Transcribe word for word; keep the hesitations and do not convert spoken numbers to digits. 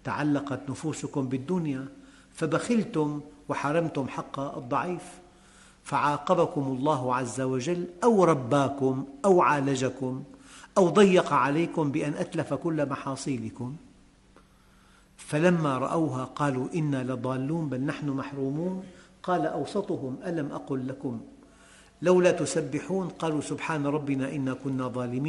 تعلقت نفوسكم بالدنيا فبخلتم وحرمتم حق الضعيف، فعاقبكم الله عز وجل أو رباكم أو عالجكم أو ضيق عليكم بأن أتلف كل محاصيلكم. فلما رأوها قالوا إنا لضالون بل نحن محرومون. قال أوسطهم ألم أقل لكم لولا تسبحون قالوا سبحان ربنا إنا كنا ظالمين.